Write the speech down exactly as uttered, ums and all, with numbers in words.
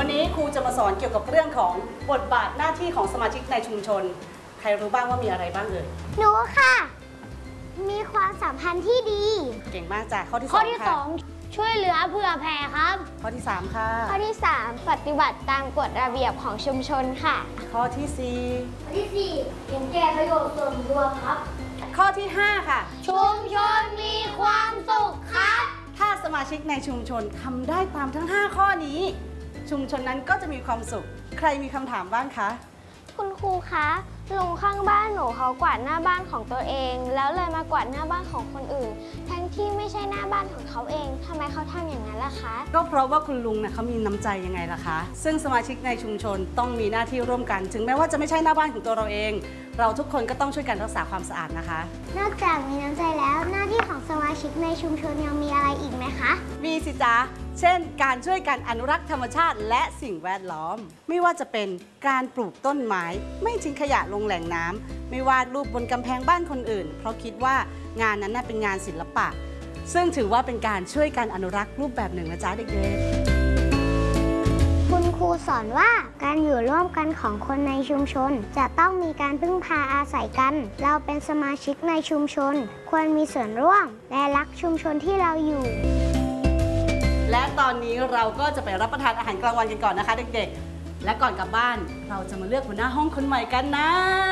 วันนี้ครูจะมาสอนเกี่ยวกับเรื่องของบทบาทหน้าที่ของสมาชิกในชุมชนใครรู้บ้างว่ามีอะไรบ้างเอ่ยหนูค่ะ มีความสัมพันธ์ที่ดีเก่งมากจ้ะข้อที่สองข้อที่ค่ะสองช่วยเหลือเผื่อแผ่ครับข้อที่สามค่ะข้อที่สามปฏิบัติตามกฎระเบียบของชุมชนค่ะข้อที่สี่ข้อที่สี่เห็นแก่ประโยชน์ส่วนรวมครับข้อที่ห้าค่ะชุมชนมีความสุขครับถ้าสมาชิกในชุมชนทำได้ตามทั้งห้าข้อนี้ชุมชนนั้นก็จะมีความสุขใครมีคำถามบ้างคะคุณครูคะลุงข้างบ้านหนูเขากวาดหน้าบ้านของตัวเองแล้วเลยมากวาดหน้าบ้านของคนอื่นทั้งที่ไม่ใช่หน้าบ้านของเขาเองทำไมเขาทำอย่างนั้นล่ะคะก็เพราะว่าคุณลุงเนี่ยเขามีน้ำใจยังไงล่ะคะซึ่งสมาชิกในชุมชนต้องมีหน้าที่ร่วมกันถึงแม้ว่าจะไม่ใช่หน้าบ้านของตัวเราเองเราทุกคนก็ต้องช่วยกันรักษาความสะอาดนะคะนอกจากมีน้ำใจแล้วหน้าที่ของสมาชิกในชุมชนยังมีอะไรอีกไหมคะมีสิจ๊ะเช่นการช่วยกันอนุรักษ์ธรรมชาติและสิ่งแวดล้อมไม่ว่าจะเป็นการปลูกต้นไม้ไม่ทิ้งขยะลงแหล่งน้ำไม่วาดรูปบนกำแพงบ้านคนอื่นเพราะคิดว่างานนั้นน่ะเป็นงานศิลปะซึ่งถือว่าเป็นการช่วยกันอนุรักษ์รูปแบบหนึ่งนะจ๊ะเด็กๆคุณครูสอนว่าการอยู่ร่วมกันของคนในชุมชนจะต้องมีการพึ่งพาอาศัยกันเราเป็นสมาชิกในชุมชนควรมีส่วนร่วมและรักชุมชนที่เราอยู่และตอนนี้เราก็จะไปรับประทานอาหารกลางวันกันก่อนนะคะเด็กๆและก่อนกลับบ้านเราจะมาเลือกหัวหน้าห้องคนใหม่กันนะ